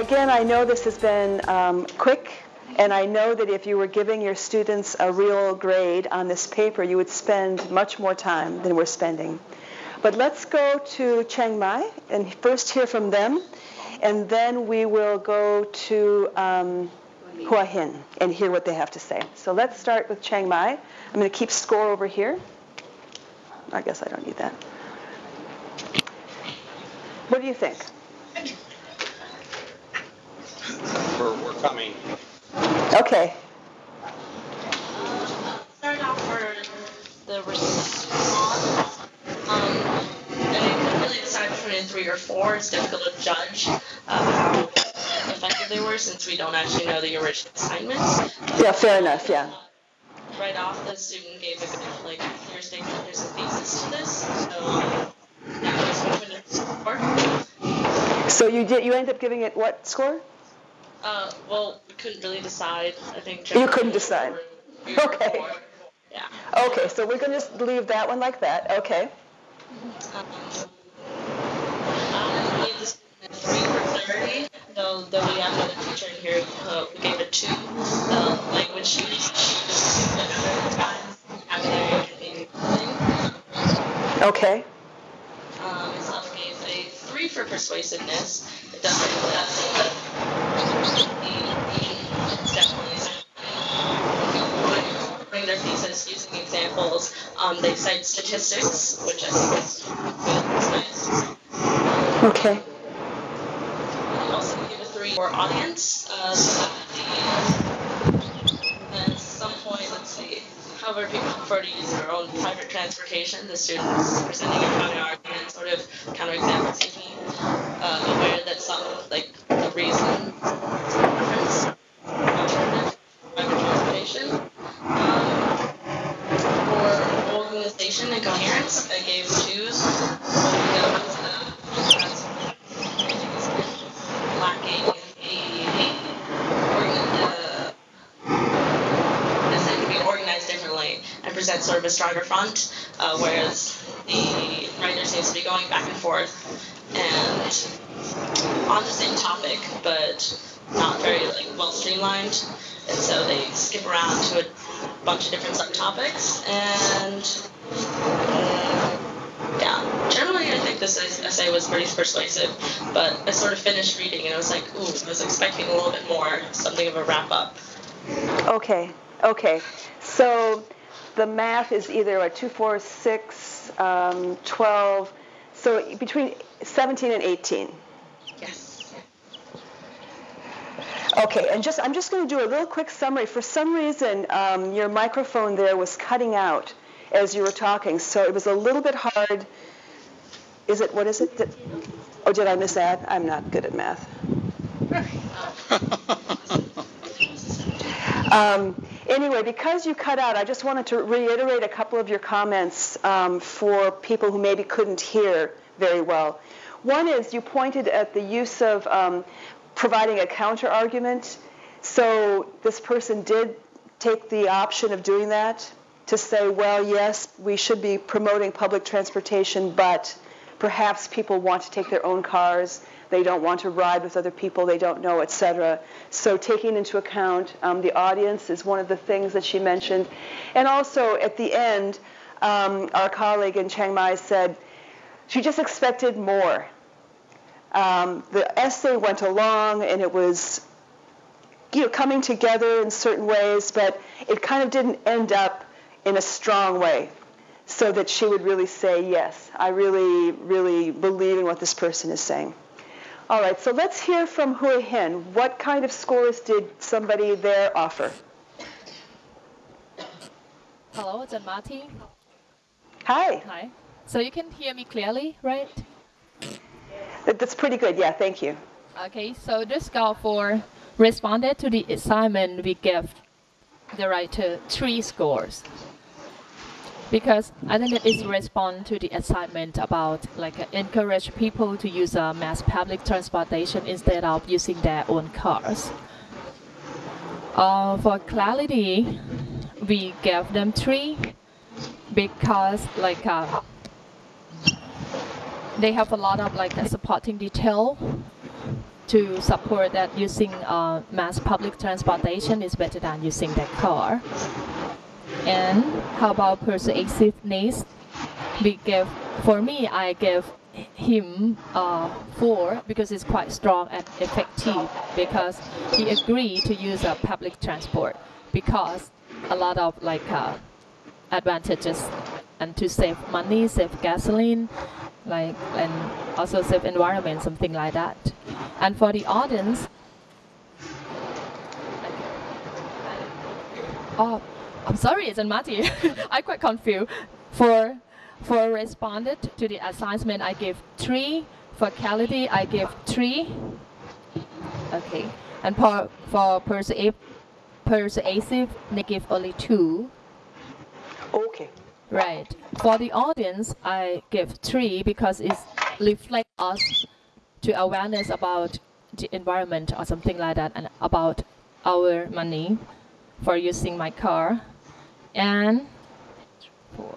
again, I know this has been quick, and I know that if you were giving your students a real grade on this paper, you would spend much more time than we're spending. But let's go to Chiang Mai and first hear from them, and then we will go to Hua Hin and hear what they have to say. So let's start with Chiang Mai. I'm going to keep score over here. I guess I don't need that. What do you think? We're coming. Okay. Start off for the response. I couldn't really decide between 3 or 4. It's difficult to judge how effective they were since we don't actually know the original assignments. Yeah, fair enough, yeah. Right off, the student gave a good, clear statement. There's a thesis to this. So, yeah, it's between a score. So you ended up giving it what score? Well, we couldn't really decide. I think you couldn't decide. Okay. Yeah. Okay, so we're going to just leave that one like that. Okay. I gave this a 3 for clarity, though we have another teacher in here who gave it 2. The language used Okay. Myself gave a 3 for persuasiveness. It doesn't it's definitely bring their thesis using examples. They cite statistics, which I think is good. It's nice. Okay. I also give a 3 for audience. So at some point, let's see, however people prefer to use their own private transportation, the students presenting a counter-argument, sort of counter-example taking, aware that some, the reason preference alternative private transportation. For organization and coherence, I gave 2s. Lacking organized differently and present sort of a stronger front, whereas the writer seems to be going back and forth and on the same topic, but not very well streamlined, and so they skip around to a bunch of different subtopics. And yeah, generally I think this essay was pretty persuasive, but I sort of finished reading and I was like, ooh, I was expecting a little bit more, something of a wrap up. Okay. So the math is either a 2, 4, 6, 12. So between 17 and 18. Yes. Okay, and I'm just going to do a little quick summary. For some reason, your microphone there was cutting out as you were talking, so it was a little bit hard. What is it? Or did I miss that? I'm not good at math. Anyway, because you cut out, I just wanted to reiterate a couple of your comments for people who maybe couldn't hear very well. One is you pointed at the use of providing a counter-argument. So this person did take the option of doing that to say, well, yes, we should be promoting public transportation, but perhaps people want to take their own cars. They don't want to ride with other people they don't know, etc. So taking into account the audience is one of the things that she mentioned. And also at the end, our colleague in Chiang Mai said she just expected more. The essay went along and it was coming together in certain ways, but it kind of didn't end up in a strong way so that she would really say, yes, I really, really believe in what this person is saying. All right, so let's hear from Hua Hin. What kind of scores did somebody there offer? Hello, it's Marty. Hi. Hi. So you can hear me clearly, right? That's pretty good, yeah, thank you. Okay, so this score for responded to the assignment, we gave the writer 3 scores. Because I think it's respond to the assignment about encourage people to use mass public transportation instead of using their own cars. For clarity, we gave them 3 because they have a lot of supporting detail to support that using mass public transportation is better than using their car. And how about persuasiveness? For me, I give him 4 because it's quite strong and effective, because he agreed to use a public transport because a lot of advantages, and to save money, save gasoline, and also save environment, something like that. And for the audience, I'm sorry, it's Marty. I'm quite confused. For responded to the assignment, I give 3. For quality, I give 3. Okay. And for persuasive, they give only 2. Okay. Right. For the audience, I give 3 because it reflects us to awareness about the environment or something like that, and about our money for using my car. And 4.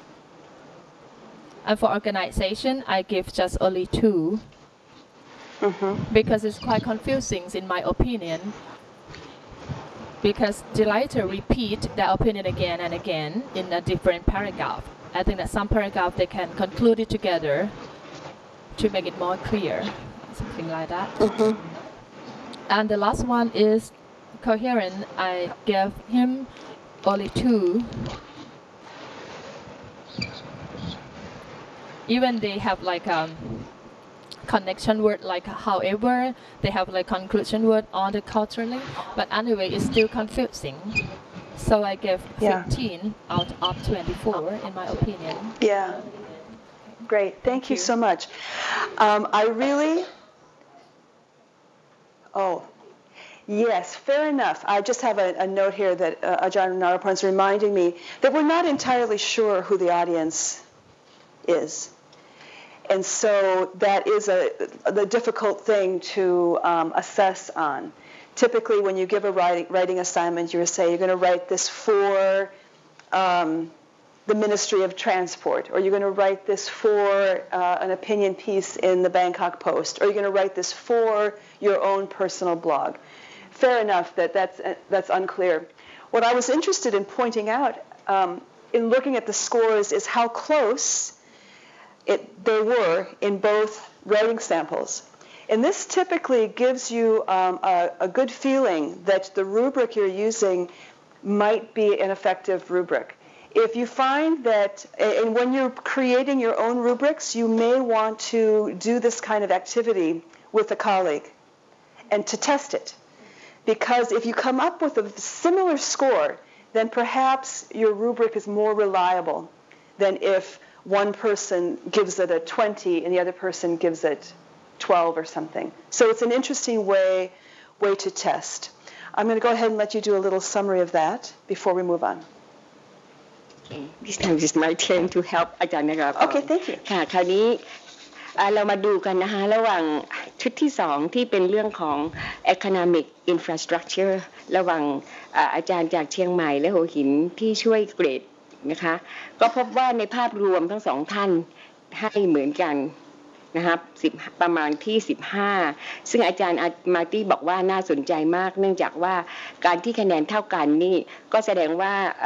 And for organization, I give just only 2 because it's quite confusing in my opinion. Because the writer repeat their opinion again and again in a different paragraph. I think that some paragraph they can conclude it together to make it more clear, something like that. And the last one is coherent. I gave him only 2. Even they have connection word however, they have conclusion word on the culturally, but anyway it's still confusing. So I give 15 out of 24 in my opinion. Yeah. Great. Thank you so much. Yes, fair enough. I just have a note here that Ajahn Narapan is reminding me that we're not entirely sure who the audience is. And so that is the difficult thing to assess on. Typically, when you give a writing assignment, you say you're going to write this for the Ministry of Transport, or you're going to write this for an opinion piece in the Bangkok Post, or you're going to write this for your own personal blog. Fair enough that's unclear. What I was interested in pointing out in looking at the scores is how close they were in both writing samples. And this typically gives you a good feeling that the rubric you're using might be an effective rubric. If you find that, and when you're creating your own rubrics, you may want to do this kind of activity with a colleague and to test it. Because if you come up with a similar score, then perhaps your rubric is more reliable than if one person gives it a 20 and the other person gives it 12 or something. So it's an interesting way to test. I'm going to go ahead and let you do a little summary of that before we move on. Okay. This time is my turn to help อาจารย์นะครับ Okay, thank you. ค่ะคราวนี้เรามาดูกันนะคะระหว่างชุดที่2ที่เป็นเรื่องของ economic infrastructure ระหว่างอาจารย์จากเชียงใหม่และหัวหินที่ช่วยเกรดนะคะก็พบว่าในภาพรวมทั้ง2ท่านให้เหมือนกันนะครับประมาณที่15ซึ่งอาจารย์มาร์ตี้บอกว่าน่าสนใจมากเนื่องจากว่าการที่คะแนนเท่ากันนี่ก็แสดงว่า